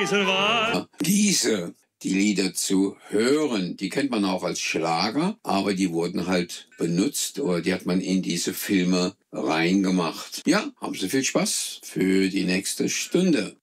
Die Lieder zu hören, die kennt man auch als Schlager, aber die wurden halt benutzt oder die hat man in diese Filme reingemacht. Ja, haben Sie viel Spaß für die nächste Stunde.